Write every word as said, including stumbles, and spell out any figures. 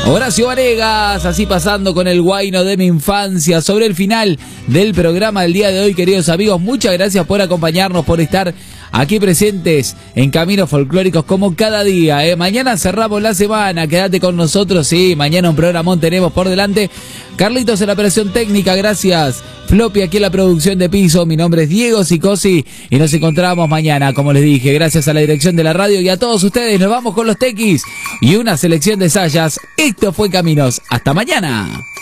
Horacio Varegas, así pasando con el guayno de mi infancia sobre el final del programa del día de hoy, queridos amigos. Muchas gracias por acompañarnos, por estar aquí presentes en Caminos Folclóricos como cada día. ¿eh? Mañana cerramos la semana, quédate con nosotros, sí, mañana un programón tenemos por delante. Carlitos en la operación técnica, gracias. Floppy aquí en la producción de piso, mi nombre es Diego Sicosi y nos encontramos mañana, como les dije, gracias a la dirección de la radio y a todos ustedes. Nos vamos con los tequis y una selección de sayas. Esto fue Caminos, hasta mañana.